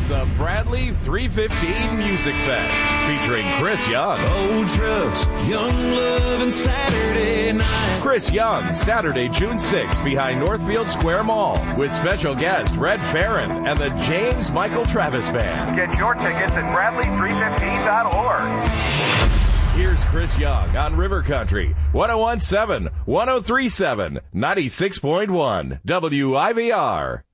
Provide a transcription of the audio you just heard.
the Bradley 315 Music Fest, featuring Chris Young. Old trucks, young love, and Saturday night. Chris Young, Saturday, June 6th, behind Northfield Square Mall, with special guest Red Farron and the James Michael Travis Band. Get your tickets at Bradley315.org. Here's Chris Young on River Country, 1017, 1037, 96.1, WIVR.